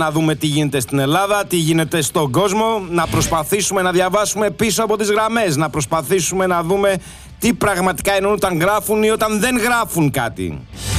να δούμε τι γίνεται στην Ελλάδα, τι γίνεται στον κόσμο, να προσπαθήσουμε να διαβάσουμε πίσω από τις γραμμές, να προσπαθήσουμε να δούμε τι πραγματικά εννοούν όταν γράφουν ή όταν δεν γράφουν κάτι.